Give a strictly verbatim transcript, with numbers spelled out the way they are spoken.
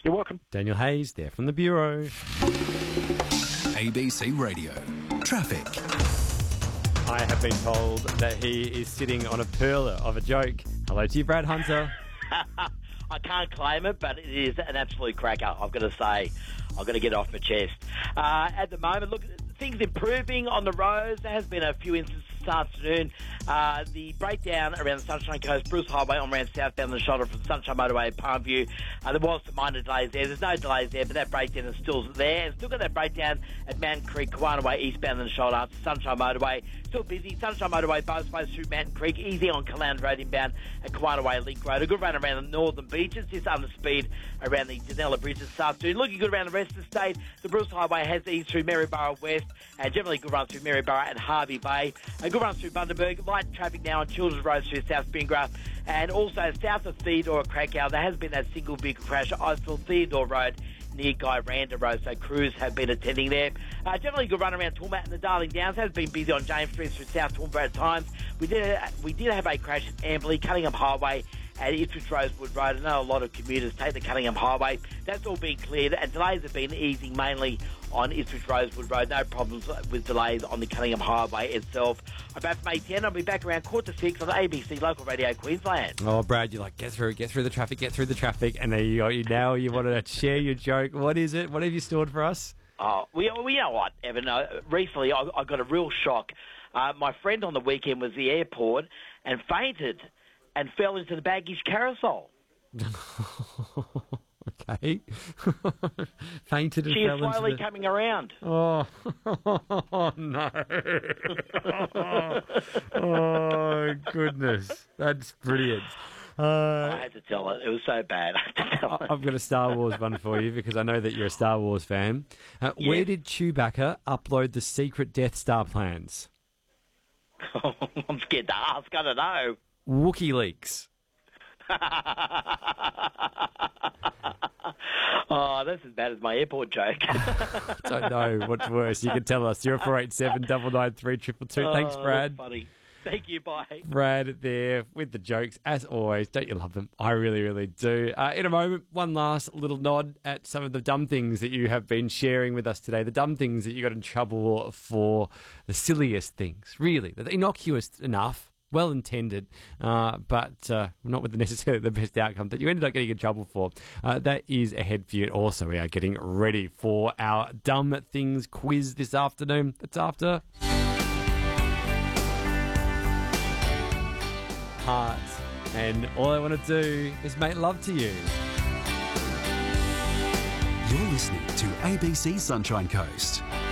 You're welcome. Daniel Hayes there from the Bureau. A B C Radio. Traffic. I have been told that he is sitting on a perler of a joke. Hello to you, Brad Hunter. I can't claim it, but it is an absolute cracker, I've got to say. I've got to get it off my chest. Uh, at the moment, look, things improving on the roads. There has been a few instances this afternoon. Uh, the breakdown around the Sunshine Coast, Bruce Highway on around southbound the shoulder from Sunshine Motorway, Palmview. Uh, there was some minor delays there. There's no delays there, but that breakdown is still there. And still got that breakdown at Mountain Creek, Kawana Way, eastbound the shoulder after Sunshine Motorway. Still busy. Sunshine Motorway, both ways through Mountain Creek. Easy on Caland Road inbound at Kawana Way, Link Road. A good run around the northern beaches. Just under speed around the Danella Bridge this afternoon. Looking good around the rest of the state. The Bruce Highway has eased through Maryborough West. And generally good run through Maryborough and Harvey Bay. A good run through Bundaberg. Light traffic now on Children's Road through South Spingra. And also south of Theodore Krakow, there has been that single vehicle crash at Icefield Theodore Road near Guy Randa Road, so crews have been attending there. Uh, generally good run around Toowoomba and the Darling Downs. Has been busy on James Street through South Toowoomba at times. We did we did have a crash at Amberley, Cunningham Highway at Ipswich Rosewood Road. I know a lot of commuters take the Cunningham Highway. That's all been cleared, and delays have been easing mainly on Ipswich Rosewood Road. No problems with delays on the Cunningham Highway itself. I'm back from eight ten. I'll be back around quarter to six on A B C Local Radio Queensland. Oh, Brad, you're like, get through, get through the traffic, get through the traffic, and there you go. You now you want to share your joke. What is it? What have you stored for us? Oh, we, we you know what, Evan? Uh, recently, I, I got a real shock. Uh, my friend on the weekend was at the airport and fainted and fell into the baggage carousel. Okay. Fainted and She fell is slowly into the... coming around. Oh, oh no. Oh, goodness. That's brilliant. Uh, I had to tell it. It was so bad. I had to tell it. I've got a Star Wars one for you because I know that you're a Star Wars fan. Uh, Yeah. Where did Chewbacca upload the secret Death Star plans? I'm scared to ask. I don't know. WikiLeaks. Oh, that's as bad as my airport joke. Don't know what's worse. You can tell us. zero four eight seven nine nine three two two two. Thanks, Oh, Brad. that's funny. Thank you. Bye. Brad there with the jokes, as always. Don't you love them? I really, really do. Uh, in a moment, one last little nod at some of the dumb things that you have been sharing with us today. The dumb things that you got in trouble for, the silliest things, really. They're innocuous enough, well intended, uh, but uh, not with the necessarily the best outcome that you ended up getting in trouble for. Uh, that is ahead for you. Also, we are getting ready for our dumb things quiz this afternoon. That's after Heart, and all I want to do is make love to you. You're listening to A B C Sunshine Coast.